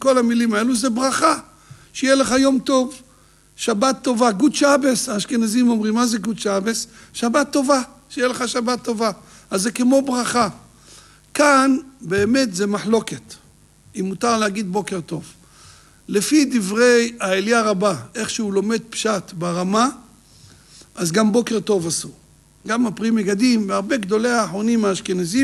כל המילים האלו זה ברכה. שיהיה לך יום טוב, שבת טובה, גוד שבס. האשכנזים אומרים, מה זה גוד שבס? שבת טובה, שיהיה לך שבת טובה. אז זה כמו ברכה. כאן באמת זה מחלוקת. אם מותר להגיד בוקר טוב. לפי דברי האליה רבה, איך שהוא לומד פשט ברמה, אז גם בוקר טוב עשו. גם הפרי מגדים, והרבה גדולי האחרונים האשכנזים,